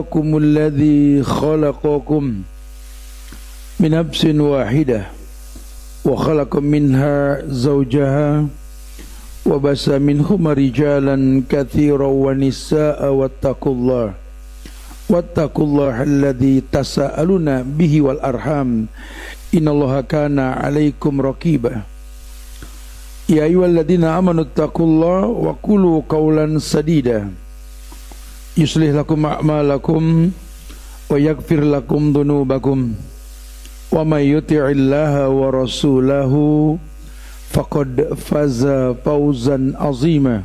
Alladzi khalaqakum min nafsin wahidah wa khalaqa minha zawjaha wa basa minhuma rijalan katsiran wa nisaa'a wattaqullaha alladzi tasaaluna bihi wal arham innallaha kana 'alaikum raqiba. Ya ayyuhalladzina amanu taqullaha wa qulu qawlan sadida yuslih lakum a'malakum wa yaghfir lakum dhunubakum wa may yuti'illaha wa rasulahu faqad faza fawzan 'azima.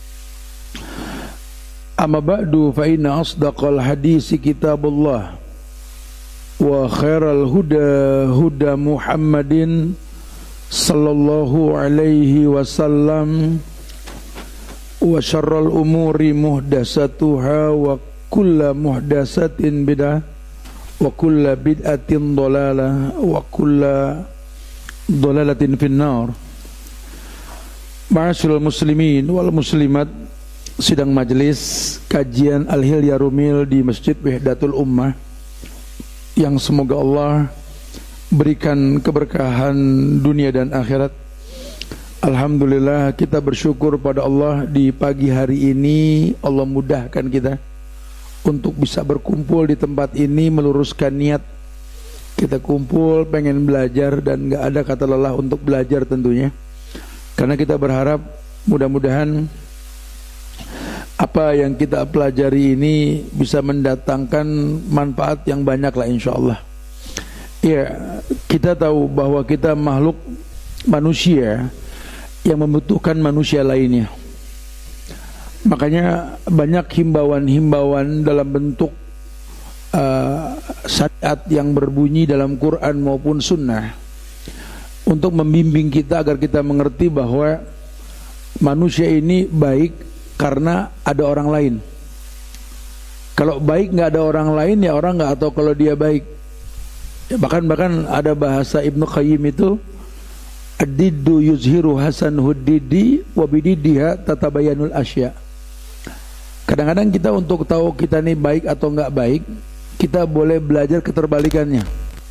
Amma ba'du fa inna asdaqal hadisi kitabullah wa khairal huda huda Muhammadin sallallahu alaihi wasallam wa syarral umuri muhdasatuha wa kulla muhdasatin bid'ah wa kulla bid'atin dhalalah wa kulla dhalalatin finnar. Ma'asyiral muslimin wal muslimat, sidang majelis kajian Al-Hilya Rumil di Masjid Wahdatul Ummah yang semoga Allah berikan keberkahan dunia dan akhirat. Alhamdulillah, kita bersyukur pada Allah di pagi hari ini Allah mudahkan kita untuk bisa berkumpul di tempat ini, meluruskan niat. Kita kumpul pengen belajar dan gak ada kata lelah untuk belajar tentunya, karena kita berharap mudah-mudahan apa yang kita pelajari ini bisa mendatangkan manfaat yang banyak lah insyaallah. Ya, kita tahu bahwa kita makhluk manusia yang membutuhkan manusia lainnya. Makanya banyak himbauan-himbauan dalam bentuk syariat yang berbunyi dalam Quran maupun Sunnah untuk membimbing kita agar kita mengerti bahwa manusia ini baik karena ada orang lain. Kalau baik nggak ada orang lain, ya orang nggak tahu kalau dia baik. Ya, bahkan ada bahasa Ibnu Qayyim itu, ad-diddu yuzhiru hasanhu diddi wa bididdiha tatabayanul asya. Kadang-kadang kita untuk tahu kita ini baik atau enggak baik, kita boleh belajar keterbalikannya.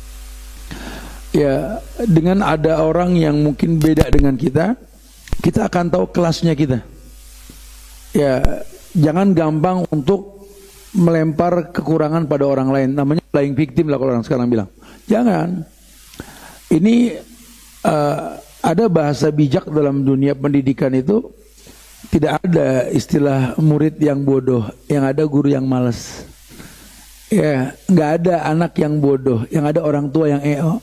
Ya, dengan ada orang yang mungkin beda dengan kita akan tahu kelasnya kita. Ya, jangan gampang untuk melempar kekurangan pada orang lain. Namanya playing victim lah kalau orang sekarang bilang. Jangan. Ini ada bahasa bijak dalam dunia pendidikan itu, tidak ada istilah murid yang bodoh, yang ada guru yang malas. Ya, nggak ada anak yang bodoh, yang ada orang tua yang EO.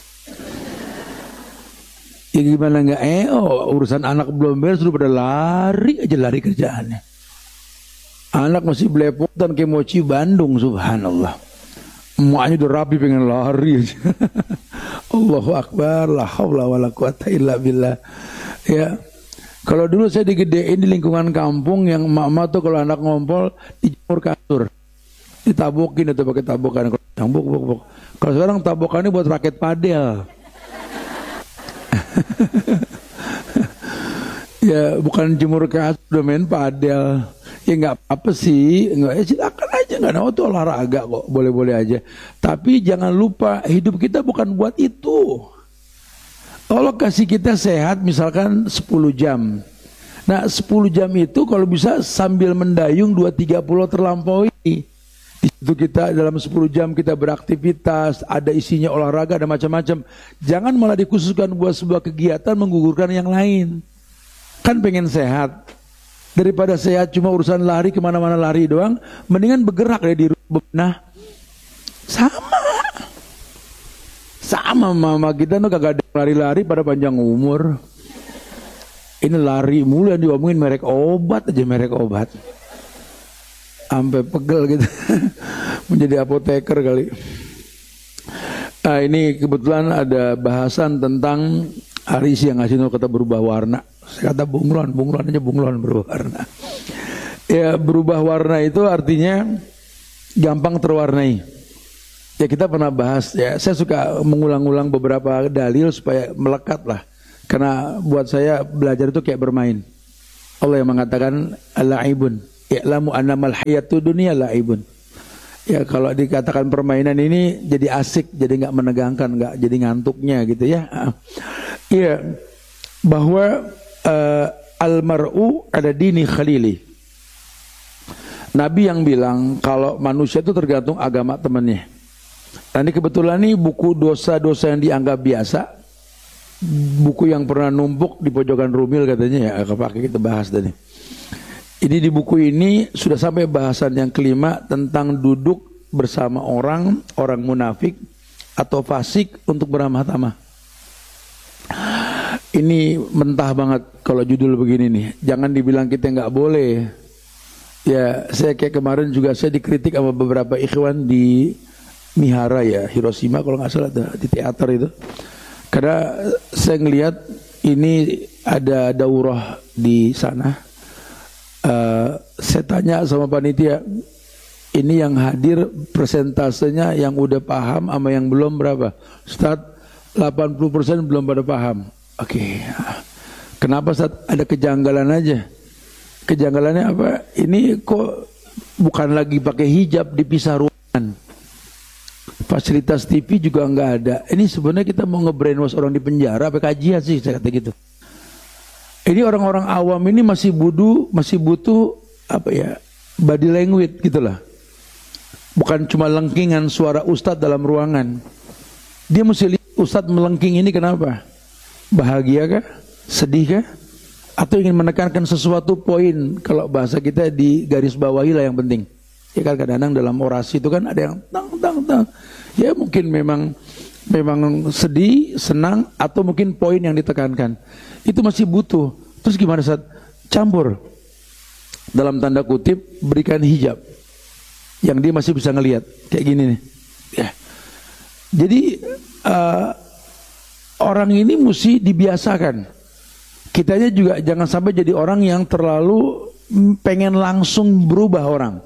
Ya gimana nggak EO? Urusan anak belum beres sudah pada lari aja, lari kerjaannya. Anak masih belepotan kayak mochi Bandung, subhanallah. Emaknya udah rapi pengen lari aja. Allahu Akbar, la haula wala quwata illa billah. Ya, kalau dulu saya digedein di lingkungan kampung yang emak-emak tuh kalau anak ngompol dijemur kasur, ditabokin atau pakai tabokan. Kalau sekarang tabokannya buat raket padel. Ya bukan jemur kasur, udah main padel. Ya nggak apa sih, nggak, ya silakan aja, nggak tahu tuh olahraga kok, boleh-boleh aja. Tapi jangan lupa hidup kita bukan buat itu. Allah kasih kita sehat misalkan 10 jam. Nah 10 jam itu kalau bisa sambil mendayung 2-3 pulau terlampaui. Di situ kita dalam 10 jam kita beraktivitas, ada isinya olahraga, ada macam-macam. Jangan malah dikhususkan buat sebuah kegiatan menggugurkan yang lain. Kan pengen sehat. Daripada sehat cuma urusan lari kemana-mana lari doang, mendingan bergerak ya di rumah. Nah, sama mama kita tuh kagak ada lari-lari pada panjang umur. Ini lari mulu yang diomongin merek obat aja, merek obat. Sampai pegel gitu. Menjadi apoteker kali. Nah, ini kebetulan ada bahasan tentang Aris yang ngasih tahu kata berubah warna. Saya kata bunglon aja, bunglon berubah warna. Ya, berubah warna itu artinya gampang terwarnai. Ya kita pernah bahas ya, saya suka mengulang-ulang beberapa dalil supaya melekat lah. Karena buat saya belajar itu kayak bermain. Allah yang mengatakan al-la'ibun, ya'lamu annamal hayatu dunya la'ibun. Ya kalau dikatakan permainan ini jadi asik, jadi nggak menegangkan, nggak jadi ngantuknya gitu ya. Iya, bahwa almar'u ada dini khalili. Nabi yang bilang kalau manusia itu tergantung agama temannya. Nah ini kebetulan nih buku dosa-dosa yang dianggap biasa, buku yang pernah numpuk di pojokan Rumil katanya ya, pakai kita bahas tadi. Ini di buku ini sudah sampai bahasan yang kelima tentang duduk bersama orang munafik atau fasik untuk beramah tamah. Ini mentah banget kalau judul begini nih. Jangan dibilang kita nggak boleh. Ya saya kayak kemarin juga saya dikritik sama beberapa ikhwan di Mihara ya, Hiroshima kalau nggak salah di teater itu. Karena saya ngelihat ini ada daurah di sana. Saya tanya sama panitia, ini yang hadir persentasenya yang udah paham sama yang belum berapa? Ustaz, 80% belum pada paham. Oke. Kenapa Ustaz? Ada kejanggalan aja. Kejanggalannya apa? Ini kok bukan lagi pakai hijab, dipisah ruangan. Fasilitas TV juga nggak ada. Ini sebenarnya kita mau nge-brainwash orang di penjara apa kajian sih, saya kata gitu. Ini orang-orang awam ini masih butuh apa ya, body language gitulah. Bukan cuma lengkingan suara ustadz dalam ruangan. Dia mesti lihat ustadz melengking ini kenapa? Bahagia kah? Sedih kah? Atau ingin menekankan sesuatu poin? Kalau bahasa kita di garis bawahi lah yang penting. Ya kan kadang-kadang dalam orasi itu kan ada yang tang. Ya mungkin memang sedih, senang, atau mungkin poin yang ditekankan. Itu masih butuh. Terus gimana saat campur? Dalam tanda kutip berikan hijab yang dia masih bisa ngelihat kayak gini nih. Ya. Jadi orang ini mesti dibiasakan. Kitanya juga jangan sampai jadi orang yang terlalu pengen langsung berubah orang.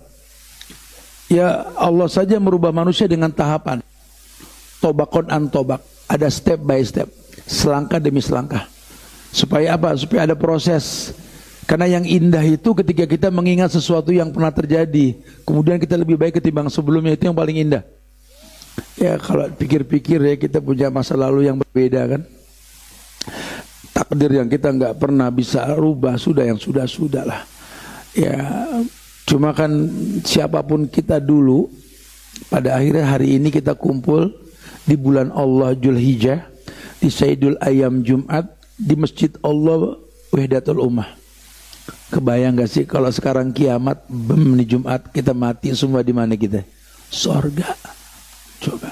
Ya Allah saja merubah manusia dengan tahapan. Tobakon an tobak. Ada step by step. Selangkah demi selangkah. Supaya apa? Supaya ada proses. Karena yang indah itu ketika kita mengingat sesuatu yang pernah terjadi, kemudian kita lebih baik ketimbang sebelumnya, itu yang paling indah. Ya kalau pikir-pikir ya, kita punya masa lalu yang berbeda kan. Takdir yang kita nggak pernah bisa rubah, sudah yang sudah lah. Ya cuma kan siapapun kita dulu, pada akhirnya hari ini kita kumpul di bulan Allah Dzulhijjah, di Sayyidul Ayyam Jumat, di Masjid Allah Wahdatul Ummah. Kebayang gak sih kalau sekarang kiamat, di Jumat kita mati semua, di mana kita? Sorga. Coba.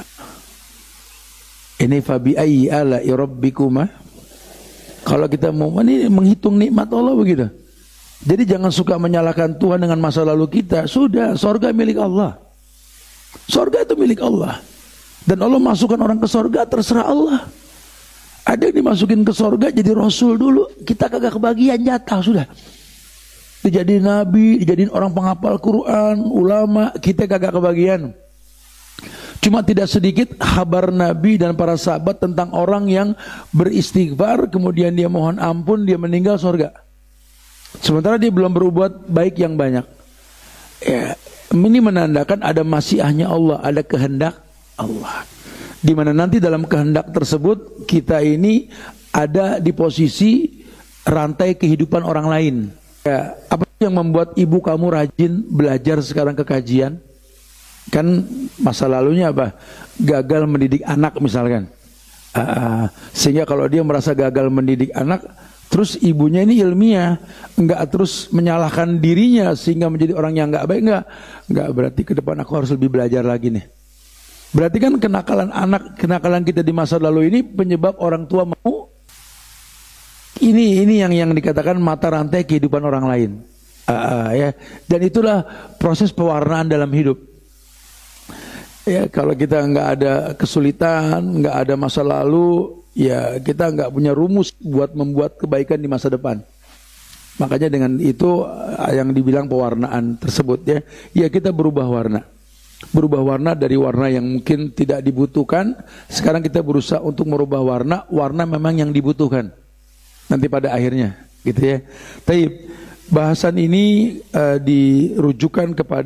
Ini fabi ayyi ala'i rabbikuma. Kalau kita mau ini menghitung nikmat Allah begitu. Jadi jangan suka menyalahkan Tuhan dengan masa lalu kita. Sudah, sorga milik Allah. Sorga itu milik Allah. Dan Allah masukkan orang ke sorga, terserah Allah. Ada yang dimasukin ke sorga jadi rasul dulu, kita kagak kebagian, jatah sudah. Dijadiin nabi, dijadiin orang penghafal Quran, ulama, kita kagak kebagian. Cuma tidak sedikit kabar nabi dan para sahabat tentang orang yang beristighfar, kemudian dia mohon ampun, dia meninggal sorga. Sementara dia belum berbuat baik yang banyak. Ya, ini menandakan ada masyiahnya Allah, ada kehendak Allah. Di mana nanti dalam kehendak tersebut kita ini ada di posisi rantai kehidupan orang lain. Ya, apa yang membuat ibu kamu rajin belajar sekarang ke kajian? Kan masa lalunya apa? Gagal mendidik anak misalkan. Sehingga kalau dia merasa gagal mendidik anak, terus ibunya ini ilmiah, enggak terus menyalahkan dirinya sehingga menjadi orang yang enggak baik, enggak berarti ke depan aku harus lebih belajar lagi nih. Berarti kan kenakalan anak, kenakalan kita di masa lalu ini penyebab orang tua mau ini yang dikatakan mata rantai kehidupan orang lain. Ya. Dan itulah proses pewarnaan dalam hidup. Ya, kalau kita nggak ada kesulitan, nggak ada masa lalu, ya kita nggak punya rumus buat membuat kebaikan di masa depan. Makanya dengan itu yang dibilang pewarnaan tersebut ya, ya kita berubah warna. Berubah warna dari warna yang mungkin tidak dibutuhkan, sekarang kita berusaha untuk merubah warna memang yang dibutuhkan nanti pada akhirnya gitu ya. Taib, bahasan ini dirujukan kepada